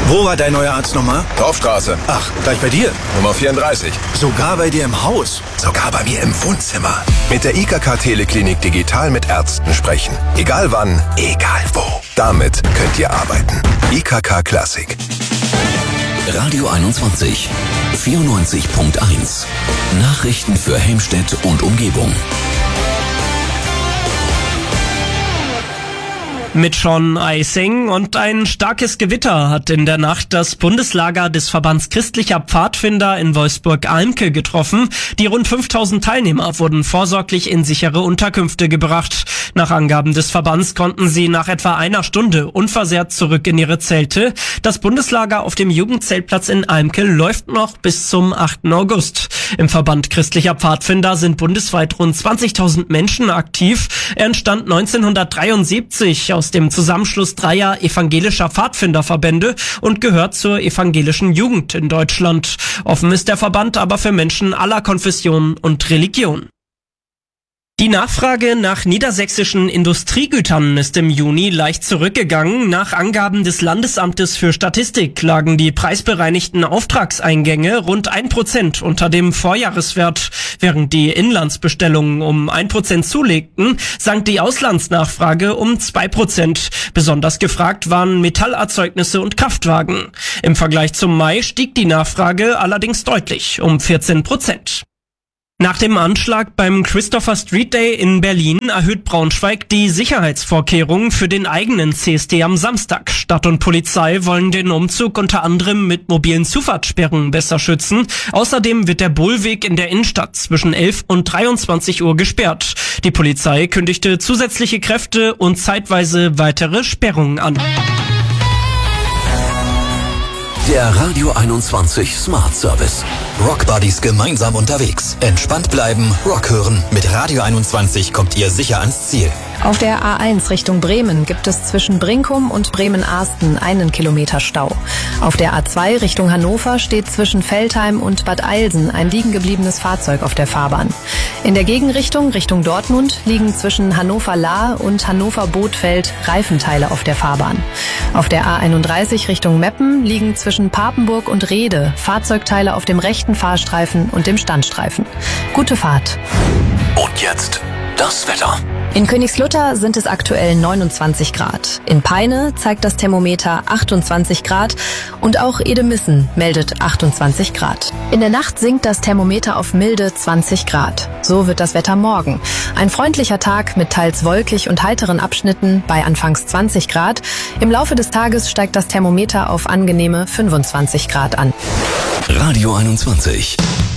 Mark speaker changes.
Speaker 1: Wo war dein neuer Arzt nochmal?
Speaker 2: Dorfstraße.
Speaker 1: Ach, gleich bei dir?
Speaker 2: Nummer 34.
Speaker 1: Sogar bei dir im Haus?
Speaker 2: Sogar bei mir im Wohnzimmer. Mit der IKK Teleklinik digital mit Ärzten sprechen. Egal wann, egal wo. Damit könnt ihr arbeiten. IKK Klassik.
Speaker 3: Radio 21, 94.1. Nachrichten für Helmstedt und Umgebung.
Speaker 4: Mit Sean Eising und ein starkes Gewitter hat in der Nacht das Bundeslager des Verbands Christlicher Pfadfinder in Wolfsburg-Almke getroffen. Die rund 5000 Teilnehmer wurden vorsorglich in sichere Unterkünfte gebracht. Nach Angaben des Verbands konnten sie nach etwa einer Stunde unversehrt zurück in ihre Zelte. Das Bundeslager auf dem Jugendzeltplatz in Almke läuft noch bis zum 8. August. Im Verband Christlicher Pfadfinder sind bundesweit rund 20.000 Menschen aktiv. Er entstand 1973 aus dem Zusammenschluss dreier evangelischer Pfadfinderverbände und gehört zur evangelischen Jugend in Deutschland. Offen ist der Verband aber für Menschen aller Konfessionen und Religionen. Die Nachfrage nach niedersächsischen Industriegütern ist im Juni leicht zurückgegangen. Nach Angaben des Landesamtes für Statistik lagen die preisbereinigten Auftragseingänge rund 1% unter dem Vorjahreswert. Während die Inlandsbestellungen um 1% zulegten, sank die Auslandsnachfrage um 2%. Besonders gefragt waren Metallerzeugnisse und Kraftwagen. Im Vergleich zum Mai stieg die Nachfrage allerdings deutlich um 14%. Nach dem Anschlag beim Christopher Street Day in Berlin erhöht Braunschweig die Sicherheitsvorkehrungen für den eigenen CSD am Samstag. Stadt und Polizei wollen den Umzug unter anderem mit mobilen Zufahrtssperren besser schützen. Außerdem wird der Bohlweg in der Innenstadt zwischen 11 und 23 Uhr gesperrt. Die Polizei kündigte zusätzliche Kräfte und zeitweise weitere Sperrungen an.
Speaker 3: Der Radio 21 Smart Service.
Speaker 5: Rock Buddies gemeinsam unterwegs. Entspannt bleiben, Rock hören. Mit Radio 21 kommt ihr sicher ans Ziel.
Speaker 6: Auf der A1 Richtung Bremen gibt es zwischen Brinkum und Bremen-Arsten 1 Kilometer Stau. Auf der A2 Richtung Hannover steht zwischen Veltheim und Bad Eilsen ein liegengebliebenes Fahrzeug auf der Fahrbahn. In der Gegenrichtung Richtung Dortmund liegen zwischen Hannover-Lahr und Hannover-Bothfeld Reifenteile auf der Fahrbahn. Auf der A31 Richtung Meppen liegen zwischen Papenburg und Rehde Fahrzeugteile auf dem rechten Fahrstreifen und dem Standstreifen. Gute Fahrt.
Speaker 3: Und jetzt das Wetter.
Speaker 6: In Königslutter sind es aktuell 29 Grad. In Peine zeigt das Thermometer 28 Grad und auch Edemissen meldet 28 Grad. In der Nacht sinkt das Thermometer auf milde 20 Grad. So wird das Wetter morgen. Ein freundlicher Tag mit teils wolkig und heiteren Abschnitten bei anfangs 20 Grad. Im Laufe des Tages steigt das Thermometer auf angenehme 25 Grad an.
Speaker 3: Radio 21.